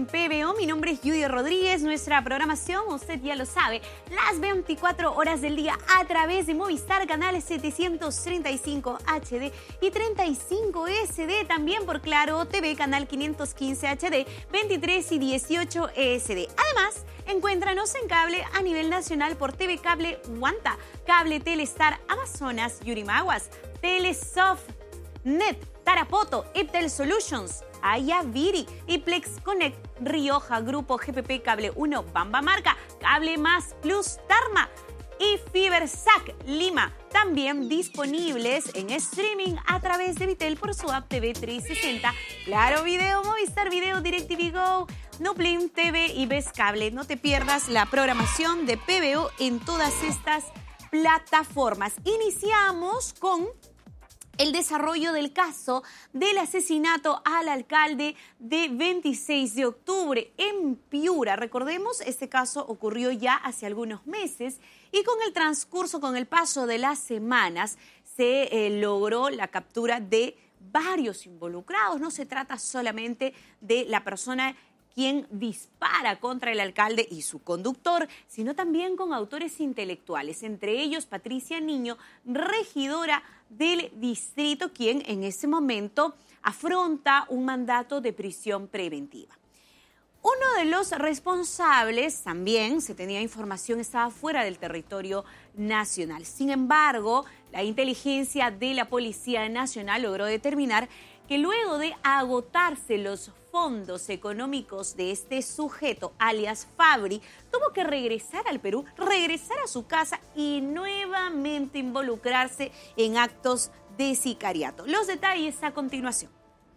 en PBO. Mi nombre es Judy Rodríguez. Nuestra programación, usted ya lo sabe, las 24 horas del día a través de Movistar, canales 735 HD y 35 SD. También por Claro TV, canal 515 HD, 23 y 18 SD. Además, encuéntranos en cable a nivel nacional por TV Cable Wanta, Cable Telestar Amazonas, Yurimaguas, Telesoft, Net, Tarapoto, Iptel Solutions, Ayaviri y Plex Connect, Rioja, Grupo GPP, Cable 1, Bamba Marca, Cable Más Plus, Tarma y Fibersac Lima. También disponibles en streaming a través de Vitel por su app TV 360, Claro Video, Movistar Video, DirecTV Go, Nuplin TV y Ves Cable. No te pierdas la programación de PBO en todas estas plataformas. Iniciamos con el desarrollo del caso del asesinato al alcalde de 26 de octubre en Piura. Recordemos, este caso ocurrió ya hace algunos meses y con el transcurso, con el paso de las semanas, se logró la captura de varios involucrados. No se trata solamente de la persona quien dispara contra el alcalde y su conductor, sino también con autores intelectuales, entre ellos Patricia Niño, regidora del distrito, quien en ese momento afronta un mandato de prisión preventiva. Uno de los responsables, también se tenía información, estaba fuera del territorio nacional. Sin embargo, la inteligencia de la Policía Nacional logró determinar que luego de agotarse los fondos económicos de este sujeto, alias Fabri, tuvo que regresar al Perú, regresar a su casa y nuevamente involucrarse en actos de sicariato. Los detalles a continuación.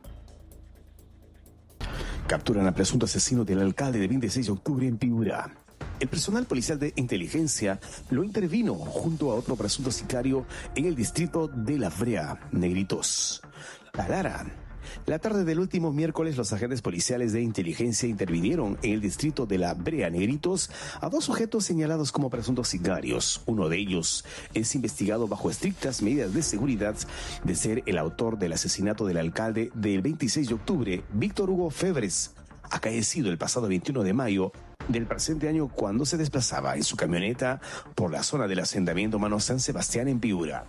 Capturan al presunto asesino del alcalde de 26 de octubre en Piura. El personal policial de inteligencia lo intervino junto a otro presunto sicario en el distrito de La Brea, Negritos. Talara. La tarde del último miércoles, los agentes policiales de inteligencia intervinieron en el distrito de La Brea, Negritos, a dos sujetos señalados como presuntos sicarios. Uno de ellos es investigado bajo estrictas medidas de seguridad de ser el autor del asesinato del alcalde del 26 de octubre, Víctor Hugo Febres, acaecido el pasado 21 de mayo del presente año cuando se desplazaba en su camioneta por la zona del asentamiento Mano San Sebastián en Piura.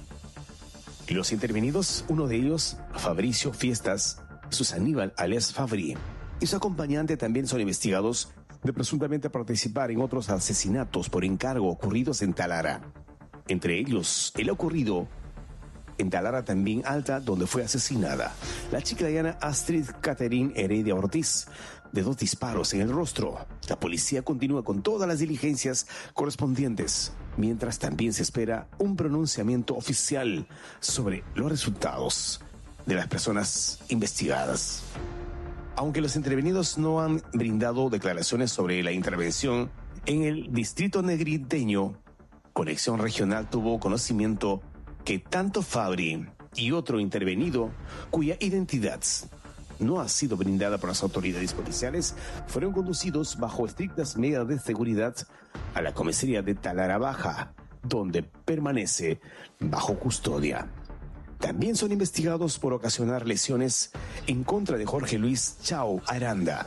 Los intervenidos, uno de ellos, Fabricio Fiestas, Susaníbal alias Fabri, y su acompañante también son investigados de presuntamente participar en otros asesinatos por encargo ocurridos en Talara. Entre ellos, el ocurrido en Talara también Alta, donde fue asesinada la chiclayana Astrid Catherine Heredia Ortiz, de 2 disparos en el rostro. La policía continúa con todas las diligencias correspondientes, mientras también se espera un pronunciamiento oficial sobre los resultados de las personas investigadas. Aunque los intervenidos no han brindado declaraciones sobre la intervención en el distrito negriteño, Conexión Regional tuvo conocimiento que tanto Fabri y otro intervenido, cuya identidad no ha sido brindada por las autoridades policiales, fueron conducidos bajo estrictas medidas de seguridad a la comisaría de Talara Baja, donde permanece bajo custodia. También son investigados por ocasionar lesiones en contra de Jorge Luis Chao Aranda.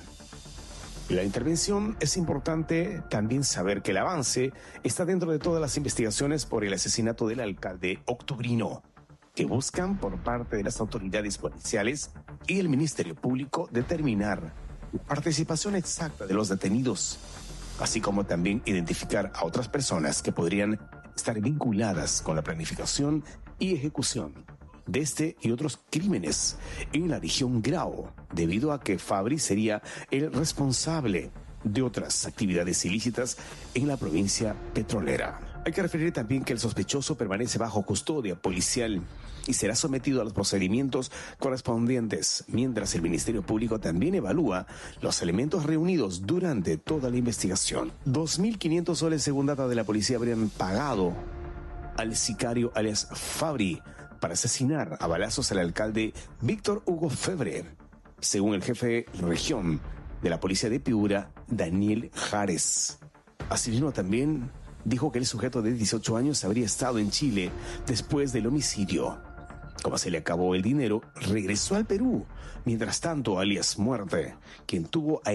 La intervención es importante también saber que el avance está dentro de todas las investigaciones por el asesinato del alcalde octubrino, que buscan por parte de las autoridades policiales y el Ministerio Público determinar la participación exacta de los detenidos, así como también identificar a otras personas que podrían estar vinculadas con la planificación y ejecución de este y otros crímenes en la región Grau, debido a que Fabri sería el responsable de otras actividades ilícitas en la provincia petrolera. Hay que referir también que el sospechoso permanece bajo custodia policial y será sometido a los procedimientos correspondientes, mientras el Ministerio Público también evalúa los elementos reunidos durante toda la investigación. 2.500 soles según data de la policía habrían pagado al sicario alias Fabri para asesinar a balazos al alcalde Víctor Hugo Febre, según el jefe de región de la policía de Piura, Daniel Jares. Asimismo también dijo que el sujeto de 18 años habría estado en Chile después del homicidio. Como se le acabó el dinero, regresó al Perú. Mientras tanto, alias Muerte, quien tuvo a